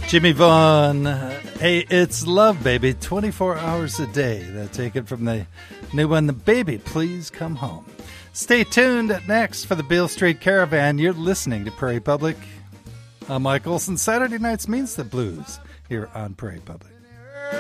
Jimmy Vaughn, hey, it's love, baby, 24 hours a day. That's taken from the new one, The Baby, Please Come Home. Stay tuned next for the Beale Street Caravan. You're listening to Prairie Public. I'm Mike Olson. Saturday nights means the blues here on Prairie Public.